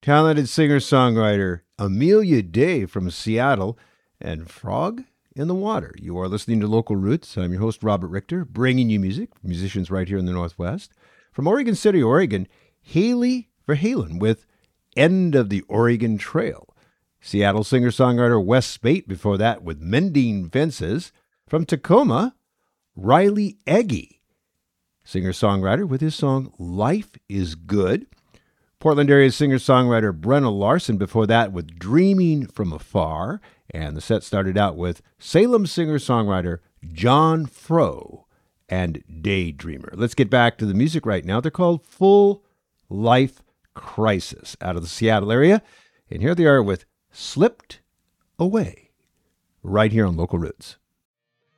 Talented singer-songwriter Amelia Day from Seattle and Frog in the Water. You are listening to Local Roots. I'm your host, Robert Richter, bringing you music, musicians right here in the Northwest. From Oregon City, Oregon, Haley Verhalen with End of the Oregon Trail. Seattle singer-songwriter Wes Spate before that with Mending Fences. From Tacoma, Riley Eggy, singer-songwriter with his song Life is Good. Portland area singer-songwriter Brenna Larson before that with Dreaming from Afar. And the set started out with Salem singer-songwriter John Froh and Daydreamer. Let's get back to the music right now. They're called Full Life Crisis out of the Seattle area. And here they are with Slipped Away right here on Local Roots.